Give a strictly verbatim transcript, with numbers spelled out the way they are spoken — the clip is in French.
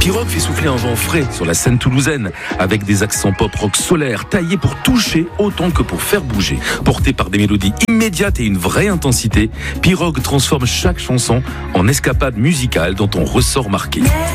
Pirogue fait souffler un vent frais sur la scène toulousaine, avec des accents pop rock solaires taillés pour toucher autant que pour faire bouger. Porté par des mélodies immédiates et une vraie intensité, Pirogue transforme chaque chanson en escapade musicale dont on ressort marqué.